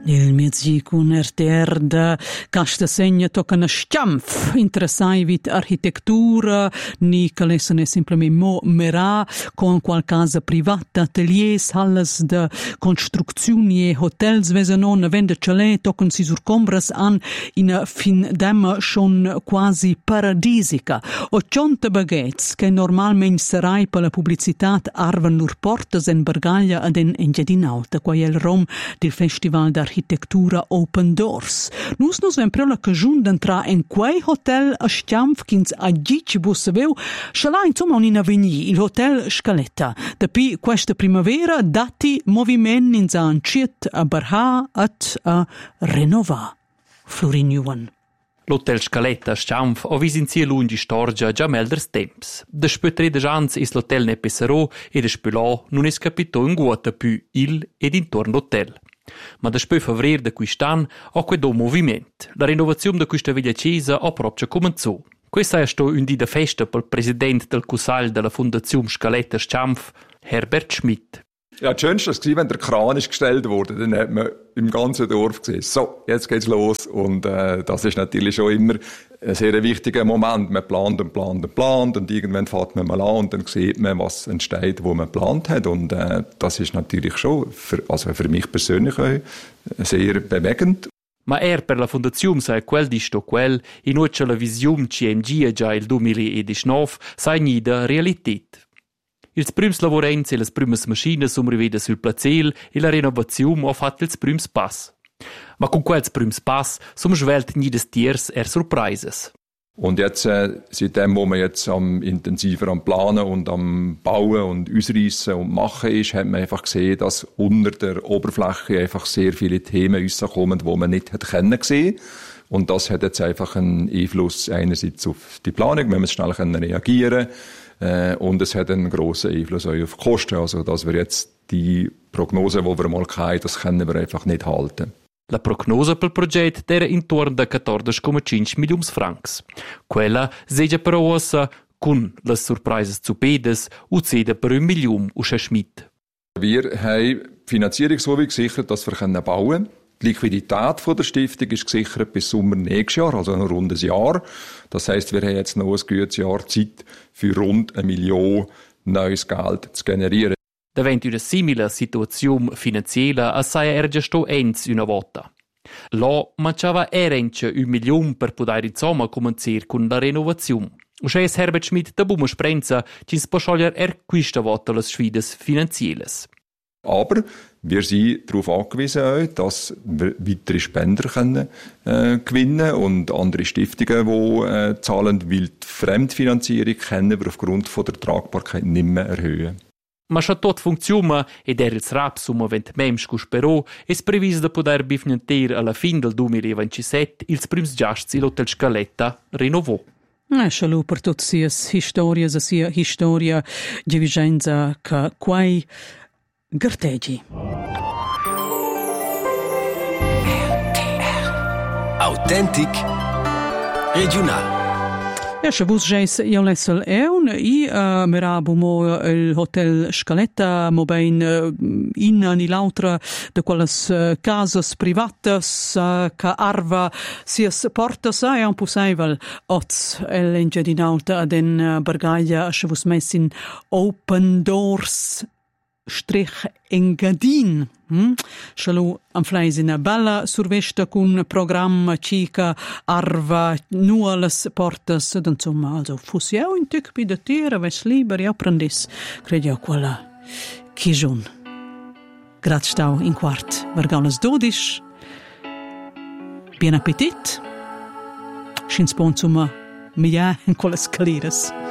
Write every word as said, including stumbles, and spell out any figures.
Il mezzi con R T R da casta segna tocca una sciamf interessai vit architettura ni che lessene semplicemente mo merà con qualcosa privata ateliers halles de construzioni e hotels vesenon vende cele toccano si surcombras an in fin dem schon quasi paradisica o cionte baguettes che normalmente sarai per la pubblicità arvan nur portas en Bargaglia ad en Engiadinauta qua el rom del festival d'architettura architettura Open Doors. Nus nus vem prela cagiun d'entra en quei hotel a Stiamf ch'ins a dici bussa veu, scelà insomma un'ina vegni, il hotel Scaletta. Dapi questa primavera dati moviment ins a anciet a barha at a renova. Florin Juan. L'hotel Scaletta a Stiamf ha vis in sia lungi storgia già melders temps. Despö tredici ans is l'hotel ne Pesserò e despö là nun es capito in guota più il ed intorno l'hotel. Ma despö favrer de quist'an ha quedò moviment. La renovazione de questa veglia chiesa ha proprio cominciò. Questa è sto un di de festa pel president del Cussagl della Fondazione Scaletta Stiamf, Herbert Schmidt. Ja, das Schönste war, wenn der Kran ist gestellt wurde, dann hat man im ganzen Dorf gesehen, so, jetzt geht's los. Und äh, das ist natürlich schon immer ein sehr wichtiger Moment. Man plant und plant und plant und irgendwann fährt man mal an und dann sieht man, was entsteht, wo man geplant hat. Und äh, das ist natürlich schon, für, also für mich persönlich auch sehr bewegend. Ma er per la Fondazione sai quel di sto quel, in uccia la visione C M G già il duemiladiciannove sai nida realität. Ils prüms lavorenz e las prümas maschines som riveda sul plazel e la renovazione ha fatto ils prüms pass. Ma con quels prüms pass som svelt nides tiers er surprises. Und jetzt, äh, seitdem, wo man jetzt am intensiver am Planen und am Bauen und Ausreissen und Machen ist, hat man einfach gesehen, dass unter der Oberfläche einfach sehr viele Themen rauskommen, die man nicht hätte können sehen. Und das hat jetzt einfach einen Einfluss einerseits auf die Planung, wenn man schnell reagieren kann. Äh, und es hat einen grossen Einfluss auch auf die Kosten. Also, dass wir jetzt die Prognose, die wir mal hatten, das können wir einfach nicht halten. La prognosa pel proget era intorno da quattordici komma cinque milions francs. Quella seja però ossa, con las surprises zupedes, uzeda per un milion uscha Schmidt. Wir haben die Finanzierung so wie gesichert, dass wir bauen können. Die Liquidität von der Stiftung ist gesichert bis Sommer nächstes Jahr, also ein rundes Jahr. Das heisst, wir haben jetzt noch ein gutes Jahr Zeit, für rund eine Million neues Geld zu generieren. Davent una simile situazione finanziella assai era già sto ens una volta. Là manciava erenche un milione per poter insomma cominciare con la renovazione. Usce es Herbert Schmidt da buma sprenza ci sposciolier er quista volta le sfide finanzielle. Aber wir sind darauf angewiesen, dass wir weitere Spender können, äh, gewinnen und andere Stiftungen, die äh, zahlen, weil die Fremdfinanzierung können wir aufgrund von der Tragbarkeit nicht mehr erhöhen. Ma se tot funziona ed er ils raps um avent mems cus però es previs da poder bifnanter alla fin del duemilaventisette ils prims giasts il Hotel Scaletta renovò. Eh, schalu per tot sias historias a sia historia di Vicenza ca quai gartegi. R T R Authentic Regional. Ja, se vus geis io lessel eun, i uh, merabu mo il Hotel Scaletta, mo bein uh, in ni l'altra de quelles uh, casas privatas uh, ca arva sias portas e un possibile oz el Engiadinauta ad en uh, Bargaglia se vus messin Open Doors strich Engadin. Hm? Schalu am fleis in a bella survesta cun programma cica arva nuolas portas ed insomma also fussi eu in tic pi de tira ves liber e apprendis credi a quella chigiun grat stau in quart vergaunas dodisch bien appetit schins bon insomma mia in quelle scaliras.